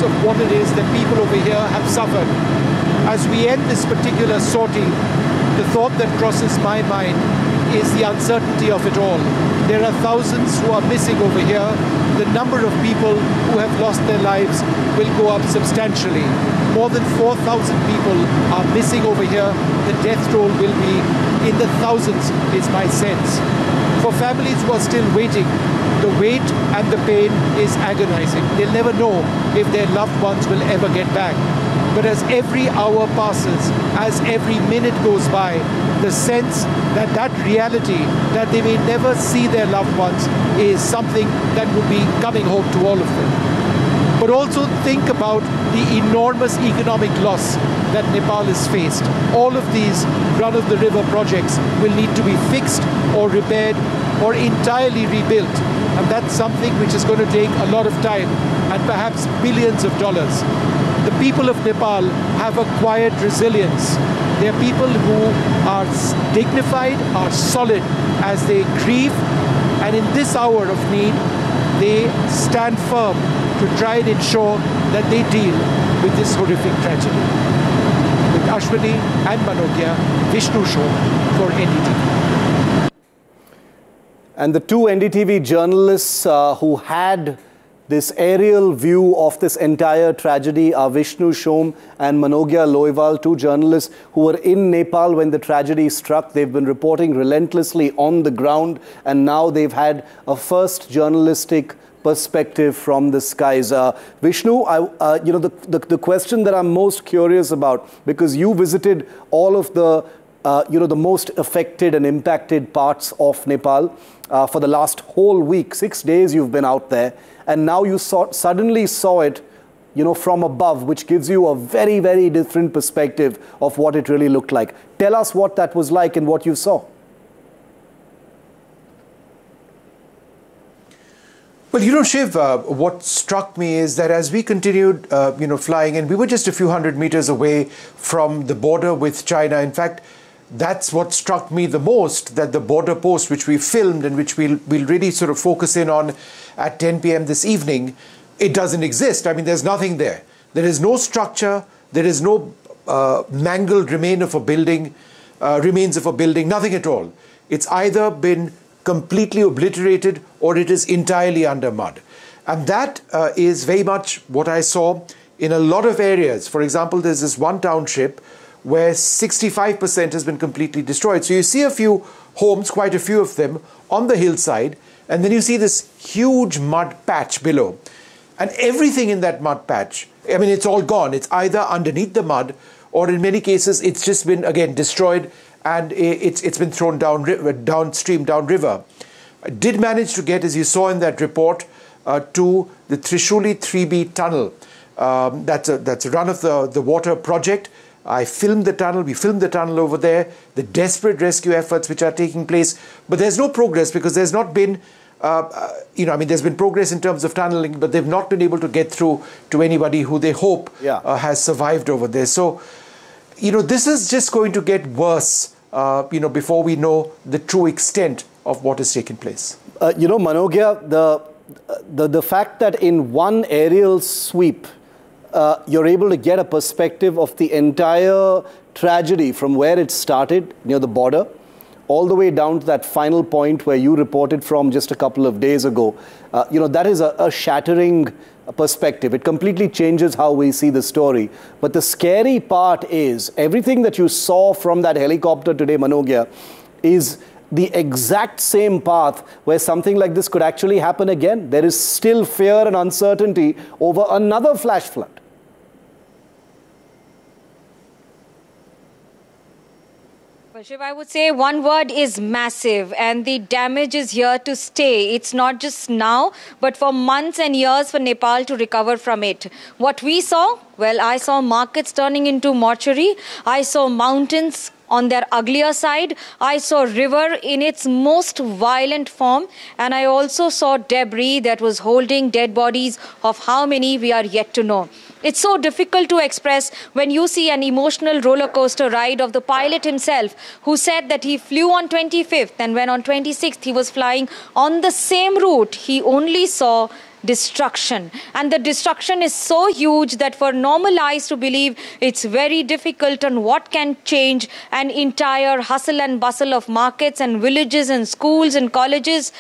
of what it is that people over here have suffered. As we end this particular sortie, the thought that crosses my mind is the uncertainty of it all. There are thousands who are missing over here. The number of people who have lost their lives will go up substantially. More than 4,000 people are missing over here. The death toll will be in the thousands, is my sense. For families who are still waiting, the wait and the pain is agonizing. They'll never know if their loved ones will ever get back. But as every hour passes, as every minute goes by, the sense that that reality, that they may never see their loved ones, is something that would be coming home to all of them. But also think about the enormous economic loss that Nepal has faced. All of these run-of-the-river projects will need to be fixed or repaired or entirely rebuilt. And that's something which is going to take a lot of time and perhaps billions of dollars. The people of Nepal have acquired resilience. They are people who are dignified, are solid as they grieve, and in this hour of need, they stand firm to try and ensure that they deal with this horrific tragedy. With Ashwini and Manogya, Vishnu Shom for NDTV. And the two NDTV journalists who had this aerial view of this entire tragedy are Vishnu Shom and Manogya Loiwal, two journalists who were in Nepal when the tragedy struck. They've been reporting relentlessly on the ground, and now they've had a first journalistic perspective from the skies. Vishnu, the question that I'm most curious about, because you visited all of the the most affected and impacted parts of Nepal for the last whole week. 6 days you've been out there, and now you suddenly saw it, from above, which gives you a very, very different perspective of what it really looked like. Tell us what that was like and what you saw. Well, Shiv, what struck me is that as we continued, flying, and we were just a few hundred meters away from the border with China. In fact, that's what struck me the most, that the border post, which we filmed and which we'll really sort of focus in on at 10 p.m. this evening, it doesn't exist. I mean, there's nothing there. There is no structure. There is no mangled remains of a building, nothing at all. It's either been completely obliterated or it is entirely under mud. And that is very much what I saw in a lot of areas. For example, there's this one township where 65% has been completely destroyed. So you see a few homes, quite a few of them, on the hillside, and then you see this huge mud patch below. And everything in that mud patch, I mean, it's all gone. It's either underneath the mud, or in many cases, it's just been, again, destroyed, and it's been thrown downstream, downriver. I did manage to get, as you saw in that report, to the Trishuli 3B tunnel. That's a run of the water project. I filmed the tunnel. We filmed the tunnel over there, the desperate rescue efforts which are taking place. But there's no progress because there's not been, there's been progress in terms of tunneling, but they've not been able to get through to anybody who they hope has survived over there. So, this is just going to get worse, before we know the true extent of what has taken place. Manogya, the fact that in one aerial sweep, you're able to get a perspective of the entire tragedy from where it started near the border all the way down to that final point where you reported from just a couple of days ago. That is a shattering perspective. It completely changes how we see the story. But the scary part is everything that you saw from that helicopter today, Manogya, is the exact same path where something like this could actually happen again. There is still fear and uncertainty over another flash flood. Shiv, I would say one word is massive, and the damage is here to stay. It's not just now, but for months and years for Nepal to recover from it. What we saw, well, I saw markets turning into mortuary. I saw mountains on their uglier side. I saw river in its most violent form, and I also saw debris that was holding dead bodies of how many we are yet to know. It's so difficult to express when you see an emotional roller coaster ride of the pilot himself, who said that he flew on 25th, and when on 26th he was flying on the same route, he only saw destruction. And the destruction is so huge that for normal eyes to believe, it's very difficult on what can change an entire hustle and bustle of markets and villages and schools and colleges